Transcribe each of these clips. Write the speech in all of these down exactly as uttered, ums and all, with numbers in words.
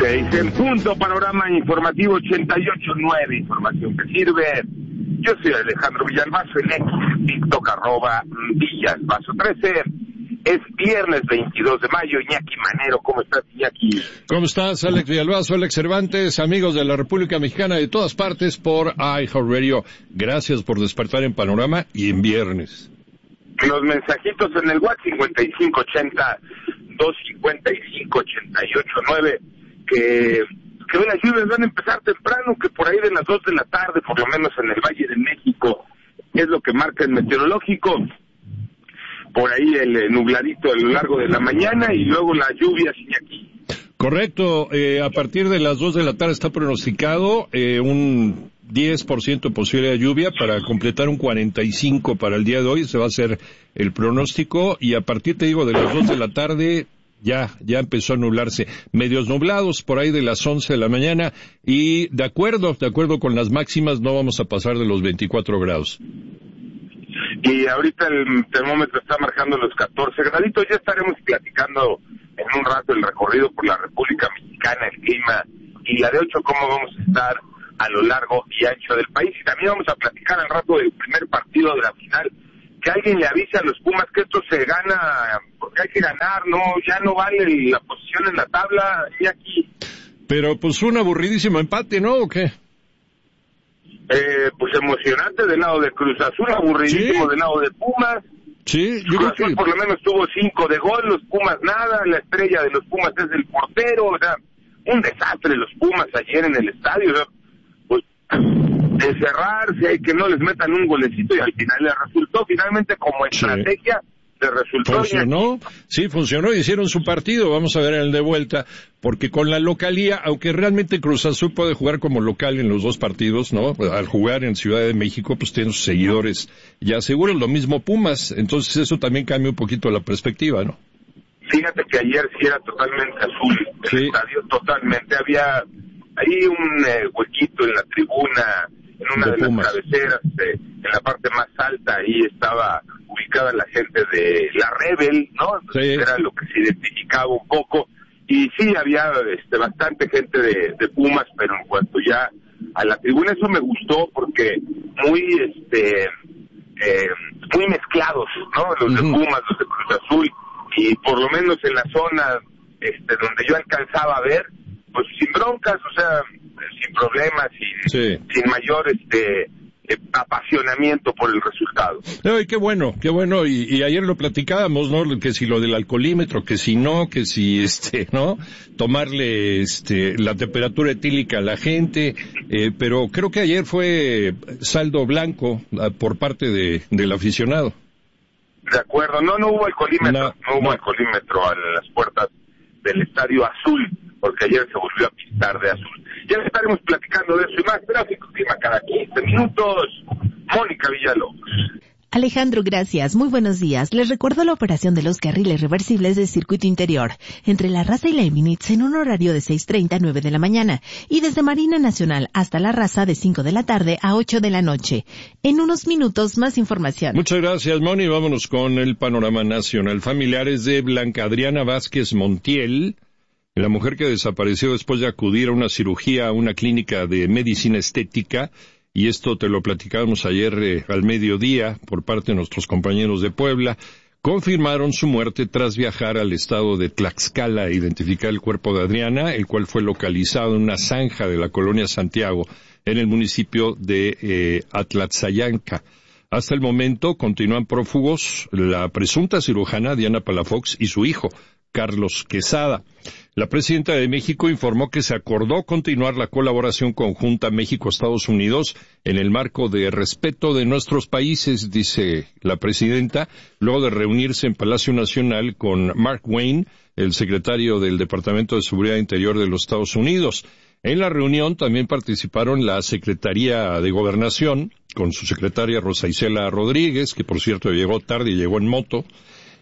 Seis en punto, panorama informativo ochenta y ocho nueve, información que sirve. Yo soy Alejandro Villalbazo, en X, TikTok, arroba Villalbazo trece. Es viernes veintidós de mayo. Iñaki Manero, ¿cómo estás, Iñaki? ¿Cómo estás, Alex Villalbazo, Alex Cervantes, amigos de la República Mexicana de todas partes por iHeartRadio? Gracias por despertar en panorama y en viernes. Los mensajitos en el WhatsApp cincuenta y cinco ochenta, doscientos cincuenta y cinco, ochenta y ocho nueve, que, que hoy las lluvias van a empezar temprano, que por ahí de las dos de la tarde, por lo menos en el Valle de México, es lo que marca el meteorológico. Por ahí el eh, nubladito a lo largo de la mañana y luego la lluvia, Iñaki. Correcto, eh, a partir de las dos de la tarde está pronosticado eh, un diez por ciento posible de lluvia para completar un cuarenta y cinco por ciento para el día de hoy. Se va a hacer el pronóstico y a partir, te digo, de las dos de la tarde ya ya empezó a nublarse. Medios nublados por ahí de las once de la mañana y de acuerdo, de acuerdo con las máximas no vamos a pasar de los veinticuatro grados. Y ahorita el termómetro está marcando los catorce graditos. Ya estaremos platicando en un rato el recorrido por la República Mexicana, el clima y la de ocho, cómo vamos a estar a lo largo y ancho del país. Y también vamos a platicar al rato del primer partido de la final. Que alguien le avise a los Pumas que esto se gana, porque hay que ganar, no, ya no vale la posición en la tabla, y aquí. Pero pues un aburridísimo empate, ¿no? ¿O qué? Eh, pues emocionante del lado de Cruz Azul, aburridísimo ¿Sí? del lado de Pumas. Sí, yo Cruz creo Azul que... por lo menos tuvo cinco de gol, los Pumas nada, la estrella de los Pumas es el portero, o sea, un desastre los Pumas ayer en el estadio, o sea, pues encerrarse, hay que no les metan un golecito y al final les resultó, finalmente como estrategia les resultó. Funcionó, sí, funcionó, hicieron su partido, vamos a ver en el de vuelta, porque con la localía, aunque realmente Cruz Azul puede jugar como local en los dos partidos, ¿no? Al jugar en Ciudad de México, pues tiene sus seguidores ya seguros, lo mismo Pumas, entonces eso también cambia un poquito la perspectiva, ¿no? Fíjate que ayer sí era totalmente azul el sí. estadio, totalmente, había ahí un eh, huequito en la tribuna, en una de, de las cabeceras, eh, en la parte más alta, ahí estaba ubicada la gente de la Rebel, ¿no? Entonces sí. Era lo que se identificaba un poco, y sí, había este, bastante gente de, de Pumas, pero en cuanto ya a la tribuna, eso me gustó, porque muy, este, eh, muy mezclados, ¿no? Los uh-huh. de Pumas, los de Cruz Azul, y por lo menos en la zona este, donde yo alcanzaba a ver, pues sin broncas, o sea, sin problemas, sin, sí. sin mayor este eh, apasionamiento por el resultado. Ay, qué bueno, qué bueno, y, y ayer lo platicábamos, ¿no? Que si lo del alcoholímetro, que si no, que si este, ¿no? Tomarle este la temperatura etílica a la gente, eh, pero creo que ayer fue saldo blanco uh, por parte de del aficionado. De acuerdo, no, no hubo alcoholímetro, no, no hubo no. alcoholímetro a las puertas del Estadio Azul, porque ayer se volvió a pintar de azul. Ya estaremos platicando de eso y más. Tráfico, clima cada quince minutos. Mónica Villalobos. Alejandro, gracias. Muy buenos días. Les recuerdo la operación de los carriles reversibles del circuito interior entre La Raza y la Eminitz en un horario de seis treinta a nueve de la mañana y desde Marina Nacional hasta La Raza de cinco de la tarde a ocho de la noche. En unos minutos más información. Muchas gracias, Moni. Vámonos con el panorama nacional. Familiares de Blanca Adriana Vázquez Montiel, la mujer que desapareció después de acudir a una cirugía a una clínica de medicina estética, y esto te lo platicábamos ayer eh, al mediodía por parte de nuestros compañeros de Puebla, confirmaron su muerte tras viajar al estado de Tlaxcala a identificar el cuerpo de Adriana, el cual fue localizado en una zanja de la colonia Santiago, en el municipio de eh, Atlatzayanca. Hasta el momento continúan prófugos la presunta cirujana Diana Palafox y su hijo, Carlos Quesada. La presidenta de México informó que se acordó continuar la colaboración conjunta México-Estados Unidos en el marco de respeto de nuestros países, dice la presidenta, luego de reunirse en Palacio Nacional con Mark Wayne, el secretario del Departamento de Seguridad Interior de los Estados Unidos. En la reunión también participaron la Secretaría de Gobernación, con su secretaria Rosa Isela Rodríguez, que por cierto llegó tarde y llegó en moto,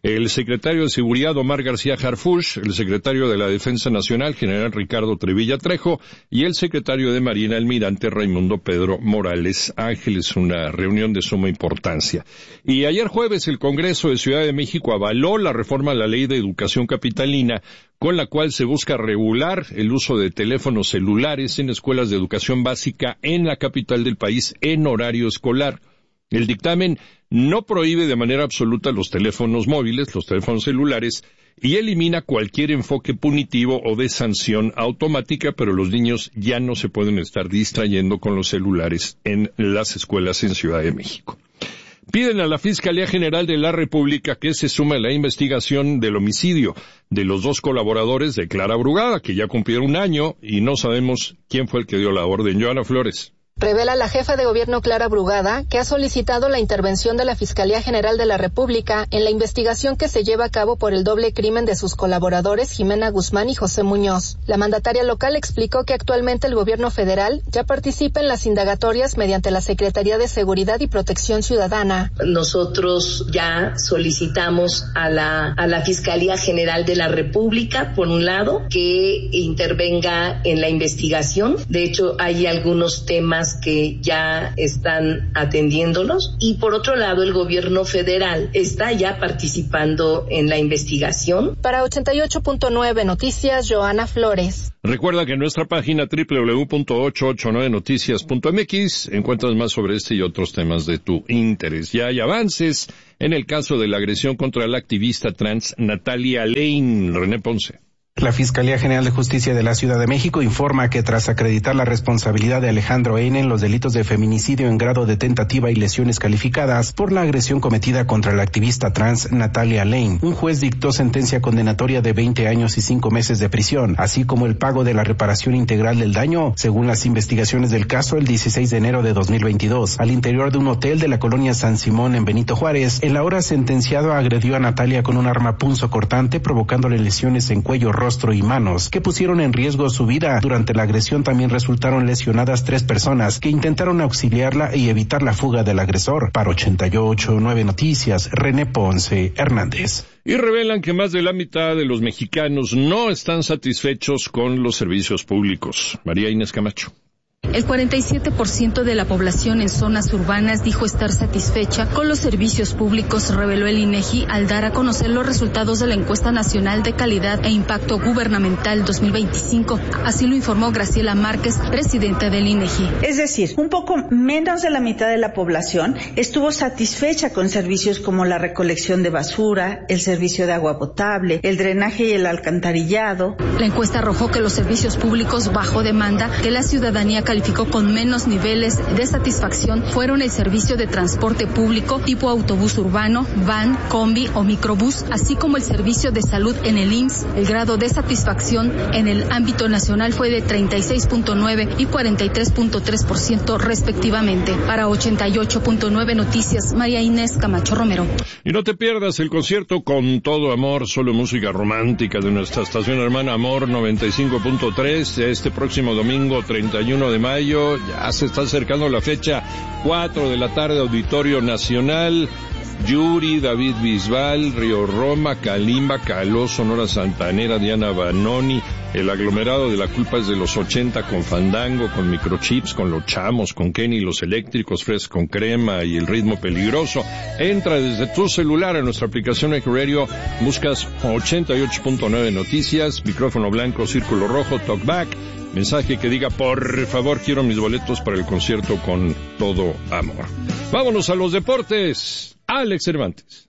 el secretario de Seguridad Omar García Harfuch, el secretario de la Defensa Nacional general Ricardo Trevilla Trejo y el secretario de Marina almirante Raimundo Pedro Morales Ángeles, una reunión de suma importancia. Y ayer jueves el Congreso de Ciudad de México avaló la reforma a la Ley de Educación Capitalina, con la cual se busca regular el uso de teléfonos celulares en escuelas de educación básica en la capital del país en horario escolar. El dictamen no prohíbe de manera absoluta los teléfonos móviles, los teléfonos celulares, y elimina cualquier enfoque punitivo o de sanción automática, pero los niños ya no se pueden estar distrayendo con los celulares en las escuelas en Ciudad de México. Piden a la Fiscalía General de la República que se sume a la investigación del homicidio de los dos colaboradores de Clara Brugada, que ya cumplieron un año y no sabemos quién fue el que dio la orden. Joana Flores. Revela la jefa de gobierno Clara Brugada que ha solicitado la intervención de la Fiscalía General de la República en la investigación que se lleva a cabo por el doble crimen de sus colaboradores Jimena Guzmán y José Muñoz. La mandataria local explicó que actualmente el gobierno federal ya participa en las indagatorias mediante la Secretaría de Seguridad y Protección Ciudadana. Nosotros ya solicitamos a la, a la Fiscalía General de la República, por un lado, que intervenga en la investigación. De hecho, hay algunos temas que ya están atendiéndolos, y por otro lado el gobierno federal está ya participando en la investigación. Para ochenta y ocho punto nueve Noticias, Joana Flores. Recuerda que en nuestra página doble u doble u doble u punto ochocientos ochenta y nueve noticias punto m x encuentras más sobre este y otros temas de tu interés. Ya hay avances en el caso de la agresión contra la activista trans Natalia Lane. René Ponce. La Fiscalía General de Justicia de la Ciudad de México informa que tras acreditar la responsabilidad de Alejandro N. en los delitos de feminicidio en grado de tentativa y lesiones calificadas por la agresión cometida contra la activista trans Natalia Lane, un juez dictó sentencia condenatoria de veinte años y cinco meses de prisión, así como el pago de la reparación integral del daño. Según las investigaciones del caso, el dieciséis de enero de dos mil veintidós, al interior de un hotel de la colonia San Simón en Benito Juárez, el ahora sentenciado agredió a Natalia con un arma punzocortante, provocándole lesiones en cuello, rostro y manos que pusieron en riesgo su vida. Durante la agresión también resultaron lesionadas tres personas que intentaron auxiliarla y evitar la fuga del agresor. Para ochenta y ocho punto nueve Noticias, René Ponce Hernández. Y revelan que más de la mitad de los mexicanos no están satisfechos con los servicios públicos. María Inés Camacho. El cuarenta y siete por ciento de la población en zonas urbanas dijo estar satisfecha con los servicios públicos, reveló el INEGI al dar a conocer los resultados de la Encuesta Nacional de Calidad e Impacto Gubernamental dos mil veinticinco. Así lo informó Graciela Márquez, presidenta del INEGI. Es decir, un poco menos de la mitad de la población estuvo satisfecha con servicios como la recolección de basura, el servicio de agua potable, el drenaje y el alcantarillado. La encuesta arrojó que los servicios públicos bajo demanda que la ciudadanía calificó con menos niveles de satisfacción fueron el servicio de transporte público tipo autobús urbano, van, combi o microbús, así como el servicio de salud en el I M S S. El grado de satisfacción en el ámbito nacional fue de treinta y seis punto nueve y cuarenta y tres punto tres por ciento respectivamente. Para ochenta y ocho punto nueve Noticias, María Inés Camacho Romero. Y no te pierdas el concierto Con Todo Amor, solo música romántica de nuestra estación hermana Amor noventa y cinco punto tres, este próximo domingo treinta y uno de mayo, ya se está acercando la fecha, cuatro de la tarde, Auditorio Nacional, Yuri, David Bisbal, Río Roma, Kalimba, Caló, Sonora Santanera, Diana Banoni, el aglomerado de La Culpa es de los ochenta con Fandango, con Microchips, con Los Chamos, con Kenny, Los Eléctricos, Fres con Crema y El Ritmo Peligroso. Entra desde tu celular a nuestra aplicación iHeartRadio, buscas ochenta y ocho punto nueve Noticias, micrófono blanco, círculo rojo, talkback, mensaje que diga, por favor, quiero mis boletos para el concierto Con Todo Amor. Vámonos a los deportes. Alex Cervantes.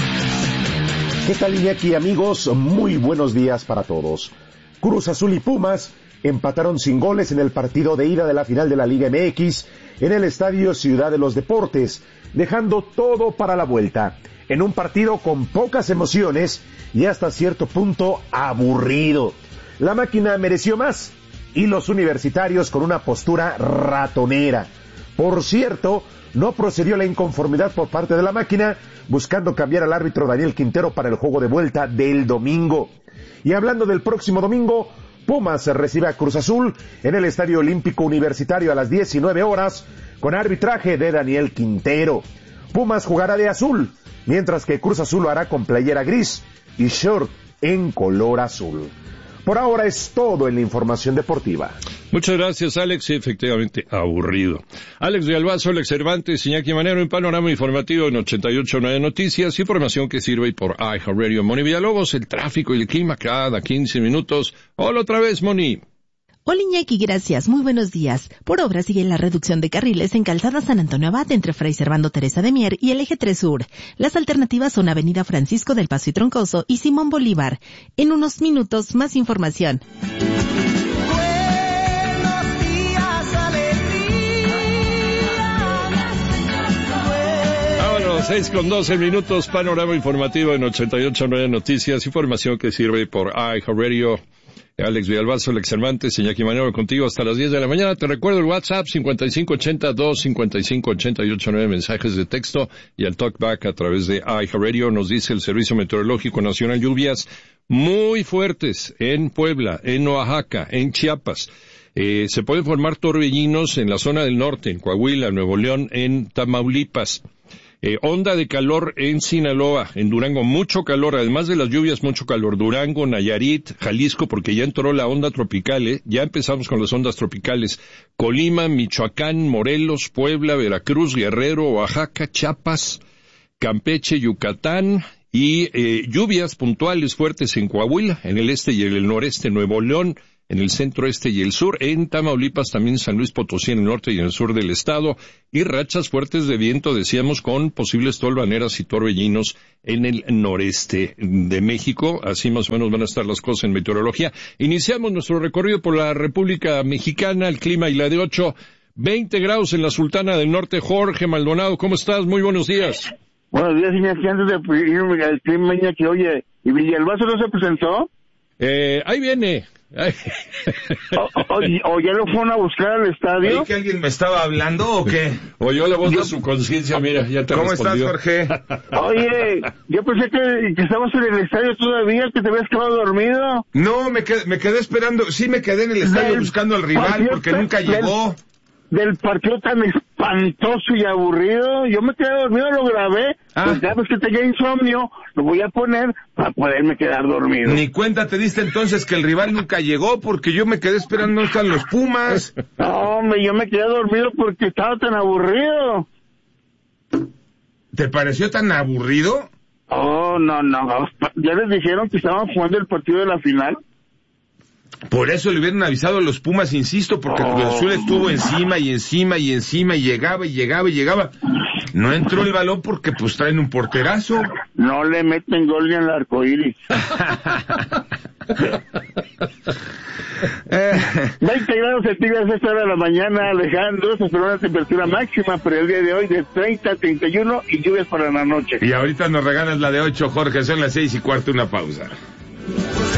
¿Qué tal, Iñaki, amigos? Muy buenos días para todos. Cruz Azul y Pumas empataron sin goles en el partido de ida de la final de la Liga M X en el Estadio Ciudad de los Deportes, dejando todo para la vuelta, en un partido con pocas emociones y hasta cierto punto aburrido. La máquina mereció más y los universitarios con una postura ratonera. Por cierto, no procedió la inconformidad por parte de la máquina, buscando cambiar al árbitro Daniel Quintero para el juego de vuelta del domingo. Y hablando del próximo domingo, Pumas recibe a Cruz Azul en el Estadio Olímpico Universitario a las diecinueve horas, con arbitraje de Daniel Quintero. Pumas jugará de azul, mientras que Cruz Azul lo hará con playera gris y short en color azul. Por ahora es todo en la información deportiva. Muchas gracias, Alex. Sí, efectivamente, aburrido. Alex de Albazo, Alex Cervantes, Iñaki Manero en Panorama Informativo en ochenta y ocho punto nueve Noticias. Información que sirve por iHeartRadio. Moni Villalobos, el tráfico y el clima cada quince minutos. Hola otra vez, Moni. Hola Iñaki, gracias. Muy buenos días. Por obra sigue la reducción de carriles en Calzada San Antonio Abad entre Fray Servando Teresa de Mier y el Eje tres Sur. Las alternativas son Avenida Francisco del Paso y Troncoso y Simón Bolívar. En unos minutos, más información. Buenos días, alegría. Vámonos, seis con doce minutos, Panorama Informativo en ochenta y ocho punto nueve Noticias. Información que sirve por iHeartRadio. Alex Villalbazo, Alex Cervantes, Iñaki Manero contigo hasta las diez de la mañana. Te recuerdo el WhatsApp cincuenta y cinco ochenta, dos cincuenta y cinco ochenta y ocho nueve, mensajes de texto y el talkback a través de iHeartRadio. Nos dice el Servicio Meteorológico Nacional, lluvias muy fuertes en Puebla, en Oaxaca, en Chiapas. Eh, se pueden formar torbellinos en la zona del norte, en Coahuila, Nuevo León, en Tamaulipas. Eh, onda de calor en Sinaloa, en Durango, mucho calor, además de las lluvias, mucho calor. Durango, Nayarit, Jalisco, porque ya entró la onda tropical, ¿eh? Ya empezamos con las ondas tropicales. Colima, Michoacán, Morelos, Puebla, Veracruz, Guerrero, Oaxaca, Chiapas, Campeche, Yucatán, y eh, lluvias puntuales fuertes en Coahuila, en el este y en el noreste, Nuevo León, en el centro este y el sur, en Tamaulipas también San Luis Potosí en el norte y en el sur del estado, y rachas fuertes de viento, decíamos, con posibles tolvaneras y torbellinos en el noreste de México. Así más o menos van a estar las cosas en meteorología. Iniciamos nuestro recorrido por la República Mexicana, el clima y la de ocho, veinte grados en la Sultana del Norte. Jorge Maldonado, ¿cómo estás? Muy buenos días. Buenos días, Iñaki. Antes de irme al clima, Iñaki, oye, ¿y Villalbazo no se presentó? Eh, ahí viene. o, o, o ya lo fueron a buscar al estadio. ¿Que alguien me estaba hablando o qué? Oyó la voz yo, de su conciencia, mira, ya te ¿Cómo respondió. estás, Jorge? Oye, yo pensé que, que estabas en el estadio todavía, que te habías quedado dormido. No, me quedé, me quedé esperando, sí me quedé en el estadio del, buscando al rival porque nunca del, llegó. Del partido tan espantoso y aburrido, yo me quedé dormido, lo grabé, ah. Pues ya ves que tenía insomnio, lo voy a poner para poderme quedar dormido. Ni cuenta te diste entonces que el rival nunca llegó, porque yo me quedé esperando, no están los Pumas. No, hombre, yo me quedé dormido porque estaba tan aburrido. ¿Te pareció tan aburrido? Oh, no, no, ya les dijeron que estaban jugando el partido de la final. Por eso le hubieran avisado a los Pumas, insisto, porque oh. Cruz Azul estuvo encima y encima y encima y llegaba y llegaba y llegaba. No entró el balón porque pues traen un porterazo. No le meten gol ni al arcoíris. veinte grados centígrados a esta hora de la mañana, Alejandro. Se espera una temperatura máxima para el día de hoy de treinta a treinta y uno y lluvias para la noche. Y ahorita nos regalas la de ocho, Jorge. Son las seis y cuarto, una pausa.